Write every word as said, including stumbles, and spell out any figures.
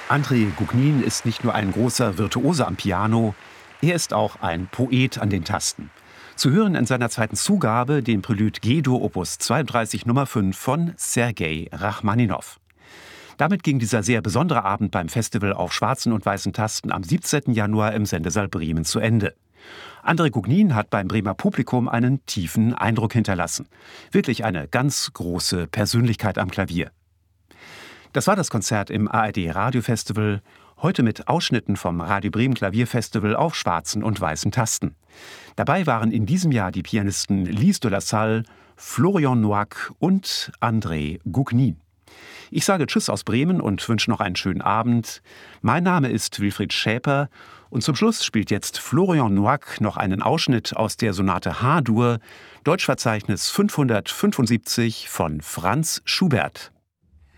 André Gougnin ist nicht nur ein großer Virtuose am Piano, er ist auch ein Poet an den Tasten. Zu hören in seiner zweiten Zugabe, dem Prelude G-Dur Opus zweiunddreißig Nummer fünf von Sergei Rachmaninow. Damit ging dieser sehr besondere Abend beim Festival auf schwarzen und weißen Tasten am siebzehnten Januar im Sendesaal Bremen zu Ende. André Gougnin hat beim Bremer Publikum einen tiefen Eindruck hinterlassen. Wirklich eine ganz große Persönlichkeit am Klavier. Das war das Konzert im A R D Radiofestival, heute mit Ausschnitten vom Radio Bremen Klavierfestival auf schwarzen und weißen Tasten. Dabei waren in diesem Jahr die Pianisten Lise de la Salle, Florian Noack und André Gougnin. Ich sage Tschüss aus Bremen und wünsche noch einen schönen Abend. Mein Name ist Wilfried Schäper und zum Schluss spielt jetzt Florian Noack noch einen Ausschnitt aus der Sonate H-Dur, Deutschverzeichnis fünfhundertfünfundsiebzig von Franz Schubert.